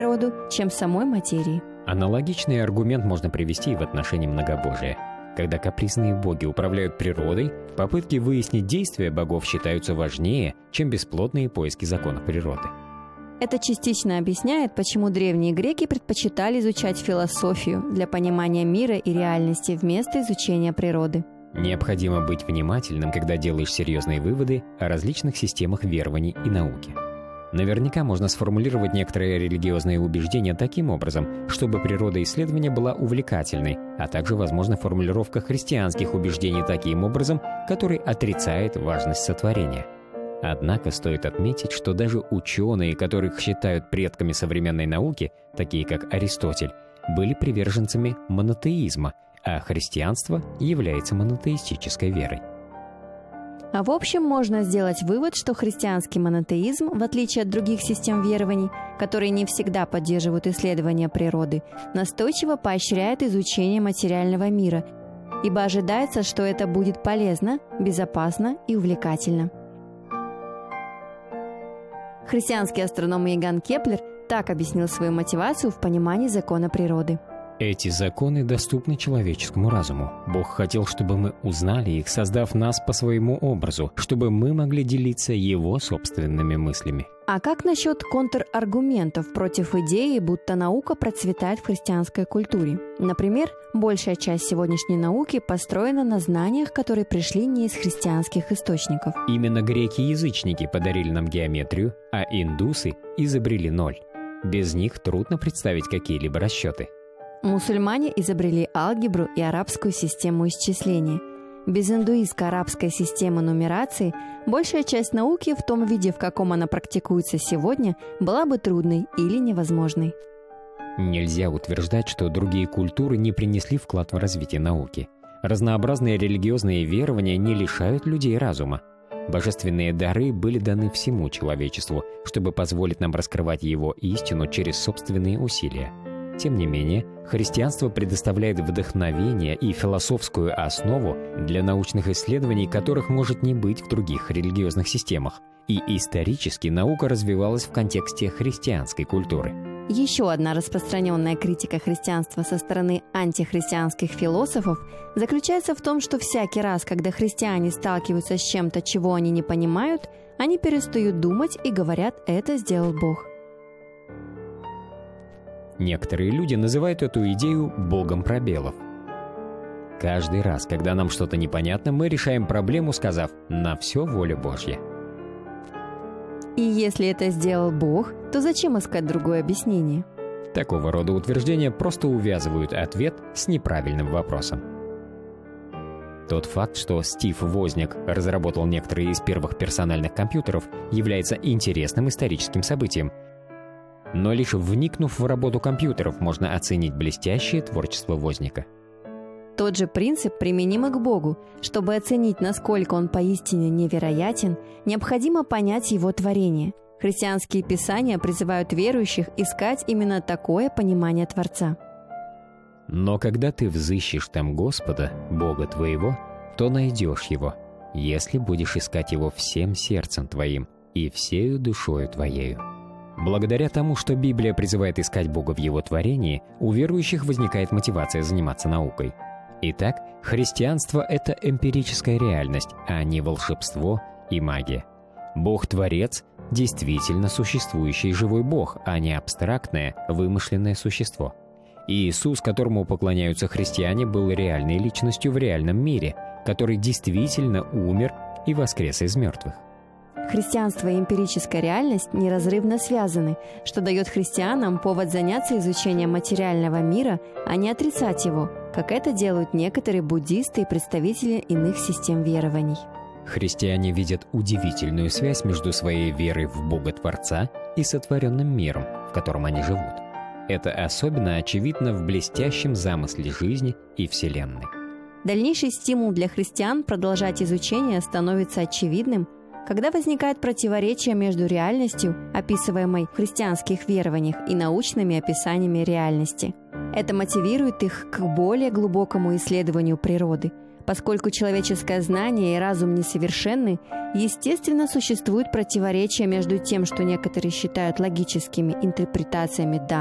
природу, чем самой материи. Аналогичный аргумент можно привести и в отношении многобожия. Когда капризные боги управляют природой, попытки выяснить действия богов считаются важнее, чем бесплодные поиски законов природы. Это частично объясняет, почему древние греки предпочитали изучать философию для понимания мира и реальности вместо изучения природы. Необходимо быть внимательным, когда делаешь серьезные выводы о различных системах верований и науки. Наверняка можно сформулировать некоторые религиозные убеждения таким образом, чтобы природоисследование была увлекательной, а также, возможно, формулировка христианских убеждений таким образом, который отрицает важность сотворения. Однако стоит отметить, что даже ученые, которых считают предками современной науки, такие как Аристотель, были приверженцами монотеизма, а христианство является монотеистической верой. А в общем, можно сделать вывод, что христианский монотеизм, в отличие от других систем верований, которые не всегда поддерживают исследования природы, настойчиво поощряет изучение материального мира, ибо ожидается, что это будет полезно, безопасно и увлекательно. Христианский астроном Иоганн Кеплер так объяснил свою мотивацию в понимании закона природы. Эти законы доступны человеческому разуму. Бог хотел, чтобы мы узнали их, создав нас по своему образу, чтобы мы могли делиться Его собственными мыслями. А как насчет контраргументов против идеи, будто наука процветает в христианской культуре? Например, большая часть сегодняшней науки построена на знаниях, которые пришли не из христианских источников. Именно греки-язычники подарили нам геометрию, а индусы изобрели ноль. Без них трудно представить какие-либо расчеты. Мусульмане изобрели алгебру и арабскую систему исчисления. Без индуистско-арабской системы нумерации большая часть науки в том виде, в каком она практикуется сегодня, была бы трудной или невозможной. Нельзя утверждать, что другие культуры не принесли вклад в развитие науки. Разнообразные религиозные верования не лишают людей разума. Божественные дары были даны всему человечеству, чтобы позволить нам раскрывать его истину через собственные усилия. Тем не менее, христианство предоставляет вдохновение и философскую основу для научных исследований, которых может не быть в других религиозных системах. И исторически наука развивалась в контексте христианской культуры. Еще одна распространенная критика христианства со стороны антихристианских философов заключается в том, что всякий раз, когда христиане сталкиваются с чем-то, чего они не понимают, они перестают думать и говорят «это сделал Бог». Некоторые люди называют эту идею «богом пробелов». Каждый раз, когда нам что-то непонятно, мы решаем проблему, сказав «на все воля Божья». И если это сделал Бог, то зачем искать другое объяснение? Такого рода утверждения просто увязывают ответ с неправильным вопросом. Тот факт, что Стив Возняк разработал некоторые из первых персональных компьютеров, является интересным историческим событием. Но лишь вникнув в работу компьютеров, можно оценить блестящее творчество Возняка. Тот же принцип применим и к Богу. Чтобы оценить, насколько Он поистине невероятен, необходимо понять Его творение. Христианские писания призывают верующих искать именно такое понимание Творца. Но когда ты взыщешь там Господа, Бога твоего, то найдешь Его, если будешь искать Его всем сердцем твоим и всею душою твоею. Благодаря тому, что Библия призывает искать Бога в Его творении, у верующих возникает мотивация заниматься наукой. Итак, христианство — это эмпирическая реальность, а не волшебство и магия. Бог-творец — действительно существующий живой Бог, а не абстрактное, вымышленное существо. И Иисус, которому поклоняются христиане, был реальной личностью в реальном мире, который действительно умер и воскрес из мертвых. Христианство и эмпирическая реальность неразрывно связаны, что дает христианам повод заняться изучением материального мира, а не отрицать его, как это делают некоторые буддисты и представители иных систем верований. Христиане видят удивительную связь между своей верой в Бога-творца и сотворенным миром, в котором они живут. Это особенно очевидно в блестящем замысле жизни и Вселенной. Дальнейший стимул для христиан продолжать изучение становится очевидным, когда возникает противоречие между реальностью, описываемой в христианских верованиях, и научными описаниями реальности. Это мотивирует их к более глубокому исследованию природы, Поскольку человеческое знание и разум несовершенны, естественно, существует противоречие между тем, что некоторые считают логическими интерпретациями данных,